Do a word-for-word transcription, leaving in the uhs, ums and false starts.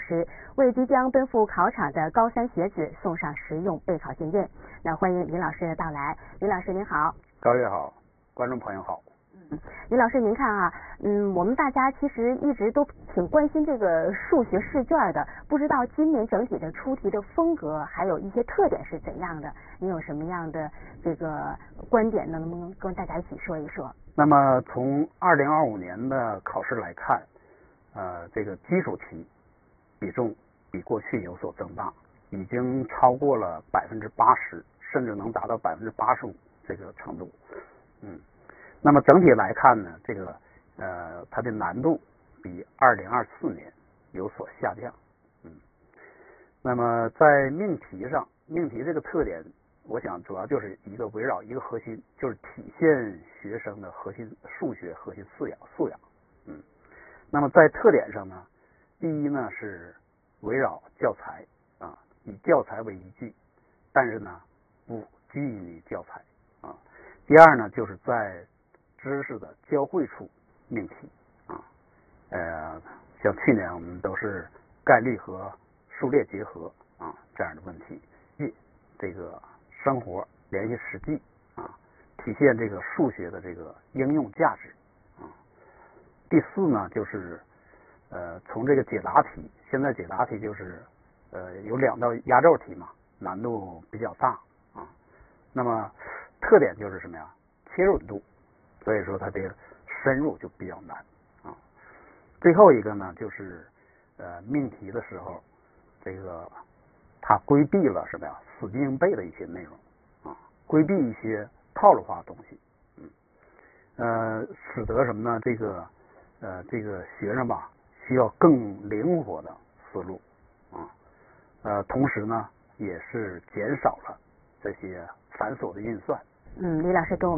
师，为即将奔赴考场的高三学子送上实用备考经验。那欢迎林老师的到来。林老师您好。 高月好，观众朋友好。 嗯，林老师您看啊，嗯，我们大家其实一直都挺关心这个数学试卷的，不知道今年整体的出题的风格还有一些特点是怎样的？您有什么样的这个观点呢？能不能跟大家一起说一说？ 那么从二零二五年的考试来看，呃，这个基础题比重比过去有所增大，已经超过了百分之八十，甚至能达到百分之八十五这个程度。嗯，那么整体来看呢，这个呃它的难度比二零二四年有所下降。嗯，那么在命题上，命题这个特点，我想主要就是一个围绕一个核心，就是体现学生的核心数学核心素养素养。嗯，那么在特点上呢，第一呢是围绕教材啊，以教材为依据，但是呢不拘泥于教材啊。第二呢就是在知识的交汇处命题啊，呃，像去年我们都是概率和数列结合啊这样的问题，这个生活联系实际啊，体现这个数学的这个应用价值啊。第四呢就是呃从这个解答题，现在解答题就是呃有两道压轴题嘛，难度比较大啊。那么特点就是什么呀？切入度，所以说它这个深入就比较难啊。最后一个呢就是呃命题的时候，这个它规避了什么呀？死记硬背的一些内容啊，规避一些套路化的东西，嗯，呃，使得什么呢？这个呃，这个学生吧，需要更灵活的思路啊，呃，同时呢，也是减少了这些繁琐的运算。 嗯，李老师跟我们